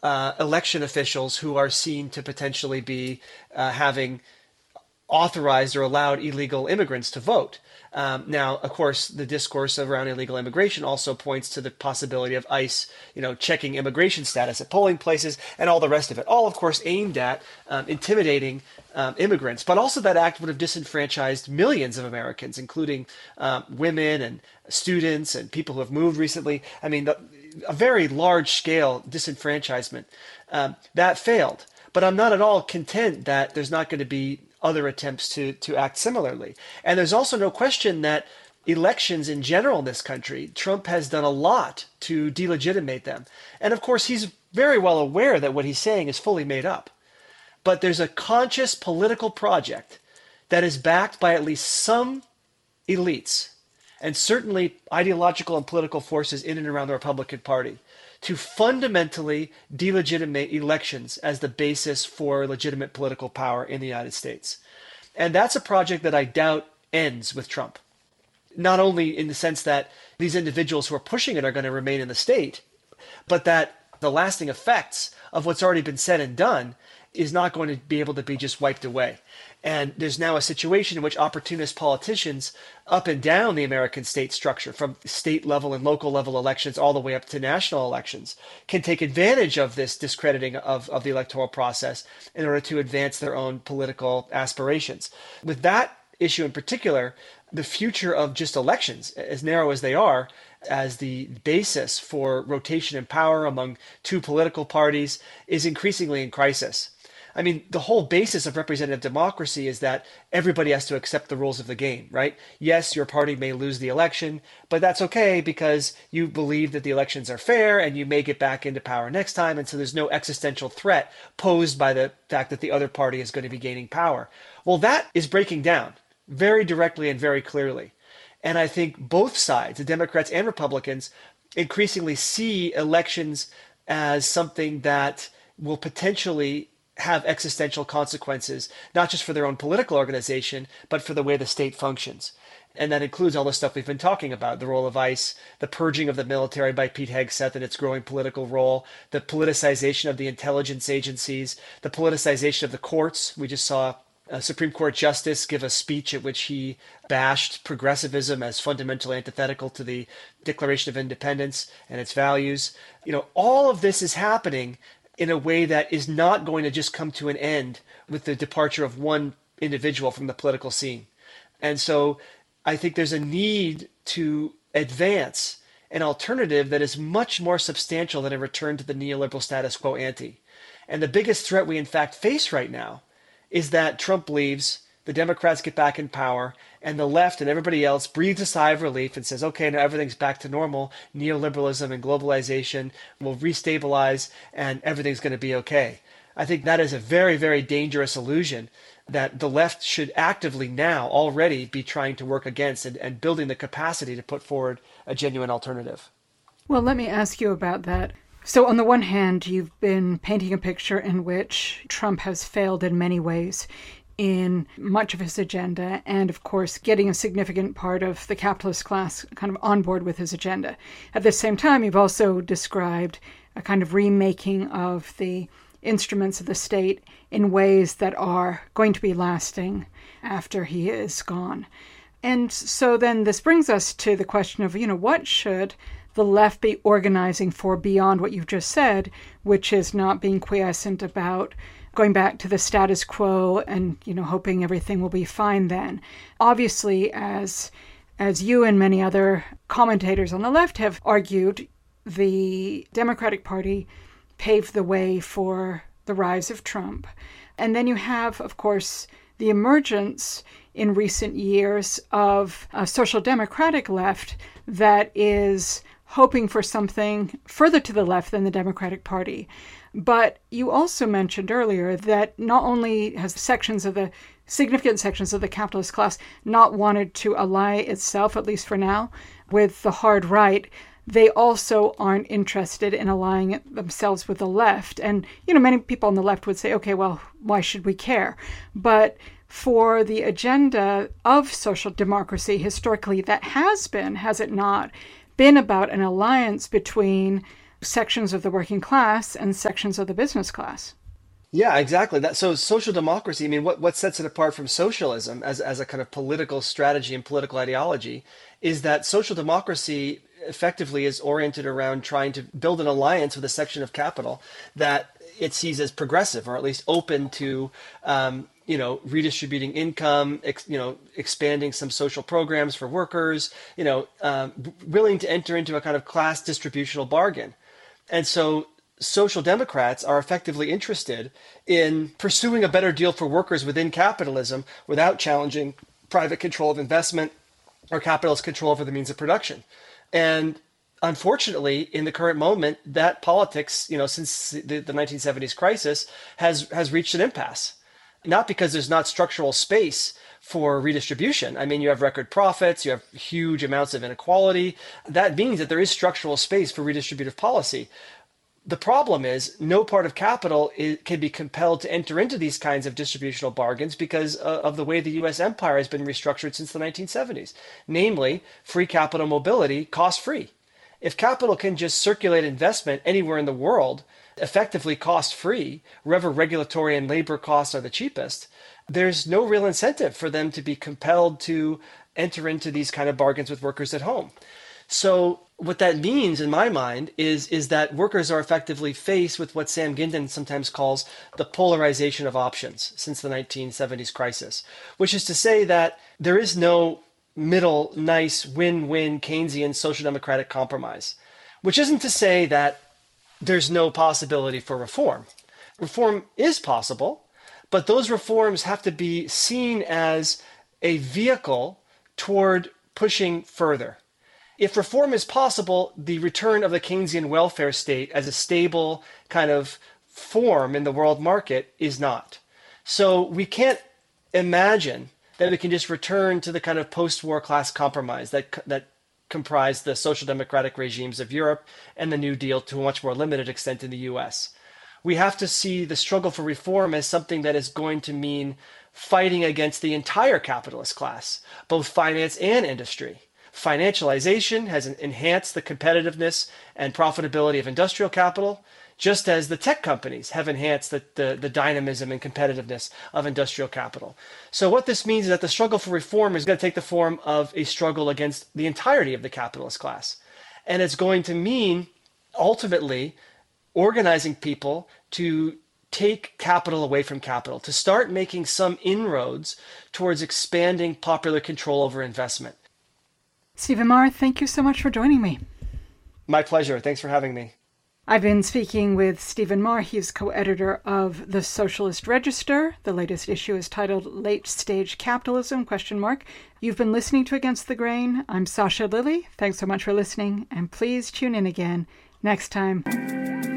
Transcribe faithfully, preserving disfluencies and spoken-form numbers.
uh, election officials who are seen to potentially be uh, having authorized or allowed illegal immigrants to vote. Um, now, of course, the discourse around illegal immigration also points to the possibility of ICE, you know, checking immigration status at polling places and all the rest of it. All, of course, aimed at um, intimidating um, immigrants. But also that act would have disenfranchised millions of Americans, including um, women and students and people who have moved recently. I mean, the, a very large-scale disenfranchisement. Um, that failed. But I'm not at all content that there's not going to be other attempts to to act similarly. And there's also no question that elections in general in this country, Trump has done a lot to delegitimate them. And of course, he's very well aware that what he's saying is fully made up. But there's a conscious political project that is backed by at least some elites, and certainly ideological and political forces in and around the Republican Party, to fundamentally delegitimate elections as the basis for legitimate political power in the United States. And that's a project that I doubt ends with Trump. Not only in the sense that these individuals who are pushing it are going to remain in the state, but that the lasting effects of what's already been said and done is not going to be able to be just wiped away. And there's now a situation in which opportunist politicians up and down the American state structure, from state level and local level elections all the way up to national elections, can take advantage of this discrediting of, of the electoral process in order to advance their own political aspirations. With that issue in particular, the future of just elections, as narrow as they are, as the basis for rotation in power among two political parties, is increasingly in crisis. I mean, the whole basis of representative democracy is that everybody has to accept the rules of the game, right? Yes, your party may lose the election, but that's okay because you believe that the elections are fair and you may get back into power next time. And so there's no existential threat posed by the fact that the other party is going to be gaining power. Well, that is breaking down very directly and very clearly. And I think both sides, the Democrats and Republicans, increasingly see elections as something that will potentially have existential consequences, not just for their own political organization, but for the way the state functions. And that includes all the stuff we've been talking about, the role of ICE, the purging of the military by Pete Hegseth and its growing political role, the politicization of the intelligence agencies, the politicization of the courts. We just saw a Supreme Court justice give a speech at which he bashed progressivism as fundamentally antithetical to the Declaration of Independence and its values. You know, all of this is happening in a way that is not going to just come to an end with the departure of one individual from the political scene. And so I think there's a need to advance an alternative that is much more substantial than a return to the neoliberal status quo ante. And the biggest threat we in fact face right now is that Trump leaves, the Democrats get back in power, and the left and everybody else breathes a sigh of relief and says, okay, now everything's back to normal. Neoliberalism and globalization will restabilize and everything's going to be okay. I think that is a very, very dangerous illusion that the left should actively now already be trying to work against and, and building the capacity to put forward a genuine alternative. Well, let me ask you about that. So on the one hand, you've been painting a picture in which Trump has failed in many ways in much of his agenda, and of course getting a significant part of the capitalist class kind of on board with his agenda. At the same time, you've also described a kind of remaking of the instruments of the state in ways that are going to be lasting after he is gone. And so then this brings us to the question of, you know, what should the left be organizing for beyond what you've just said, which is not being quiescent about going back to the status quo and, you know, hoping everything will be fine then. Obviously, as as you and many other commentators on the left have argued, the Democratic Party paved the way for the rise of Trump. And then you have, of course, the emergence in recent years of a social democratic left that is hoping for something further to the left than the Democratic Party. But you also mentioned earlier that not only has sections of the, significant sections of the capitalist class not wanted to ally itself, at least for now, with the hard right, they also aren't interested in allying it themselves with the left. And, you know, many people on the left would say, okay, well, why should we care? But for the agenda of social democracy, historically, that has been, has it not, been about an alliance between sections of the working class and sections of the business class. Yeah, exactly. That so social democracy, I mean, what, what sets it apart from socialism as, as a kind of political strategy and political ideology is that social democracy effectively is oriented around trying to build an alliance with a section of capital that it sees as progressive, or at least open to um, you know, redistributing income, ex, you know, expanding some social programs for workers, you know, um, willing to enter into a kind of class distributional bargain. And so social democrats are effectively interested in pursuing a better deal for workers within capitalism without challenging private control of investment or capitalist control over the means of production. And unfortunately, in the current moment, that politics, you know, since the, the nineteen seventies crisis, has has reached an impasse. Not because there's not structural space for redistribution. I mean, you have record profits, you have huge amounts of inequality. That means that there is structural space for redistributive policy. The problem is no part of capital is, can be compelled to enter into these kinds of distributional bargains because uh, of the way the U S empire has been restructured since the nineteen seventies. Namely, free capital mobility, cost-free. If capital can just circulate investment anywhere in the world, effectively cost-free, wherever regulatory and labor costs are the cheapest, there's no real incentive for them to be compelled to enter into these kind of bargains with workers at home. So what that means in my mind is, is that workers are effectively faced with what Sam Gindin sometimes calls the polarization of options since the nineteen seventies crisis, which is to say that there is no middle, nice, win-win Keynesian social democratic compromise, which isn't to say that there's no possibility for reform. Reform is possible, but those reforms have to be seen as a vehicle toward pushing further. If reform is possible, the return of the Keynesian welfare state as a stable kind of form in the world market is not. So we can't imagine that we can just return to the kind of post-war class compromise that that comprised the social democratic regimes of Europe and the New Deal to a much more limited extent in the U S. We have to see the struggle for reform as something that is going to mean fighting against the entire capitalist class, both finance and industry. Financialization has enhanced the competitiveness and profitability of industrial capital, just as the tech companies have enhanced the, the, the dynamism and competitiveness of industrial capital. So what this means is that the struggle for reform is going to take the form of a struggle against the entirety of the capitalist class. And it's going to mean, ultimately, organizing people to take capital away from capital, to start making some inroads towards expanding popular control over investment. Stephen Marr, thank you so much for joining me. My pleasure. Thanks for having me. I've been speaking with Stephen Marr. He's co-editor of The Socialist Register. The latest issue is titled Late Stage Capitalism, question mark. You've been listening to Against the Grain. I'm Sasha Lilley. Thanks so much for listening, and please tune in again next time.